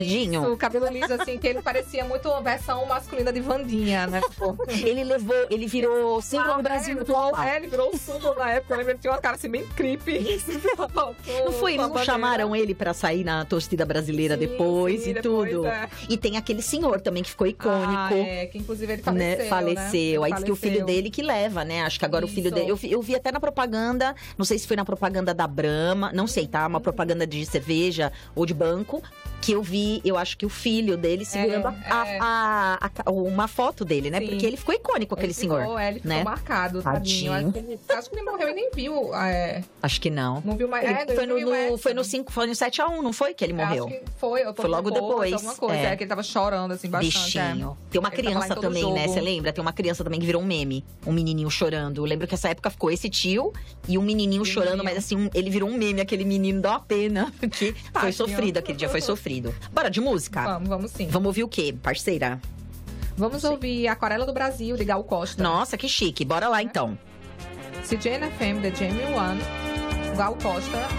Dinho. O cabelo liso, assim, que ele parecia muito uma versão masculina de Wandinha, né? Ele virou símbolo do Brasil atual. Ele virou o símbolo na época. Eu lembro que ele tinha uma cara assim bem creepy. Não chamaram ele pra sair na torcida brasileira depois e depois, tudo. E tem aquele senhor também que ficou icônico. Que inclusive ele faleceu, faleceu. Aí diz que o filho dele que leva, né? Acho que agora o filho dele... Eu vi até na propaganda, não sei se foi na propaganda da Brahma, não sei, tá? Uma propaganda de cerveja ou de banco, que eu vi, eu acho que o filho dele segurando uma foto dele, né? Sim. Porque ele ficou icônico, aquele senhor. Ele ficou marcado, tadinho. Acho que ele morreu e nem viu. Acho que não. Não viu mais. Foi no 7-1, não foi que ele morreu? Acho que foi. Foi logo depois. Alguma coisa, que ele tava chorando, assim, bastante. Bichinho. Tem uma criança também, né? Você lembra? Tem uma criança também que virou um meme. Um menininho chorando. Eu lembro que essa época ficou esse tio e um menininho chorando, mas assim, ele virou um meme, aquele menino, dá uma pena. Porque foi sofrido, aquele dia foi sofrido. Bora de música? Vamos sim. Vamos ouvir o quê, parceira? Vamos ouvir Aquarela do Brasil, de Gal Costa. Nossa, que chique. Bora lá, então. CJN FM, The Jamie One, Gal Costa,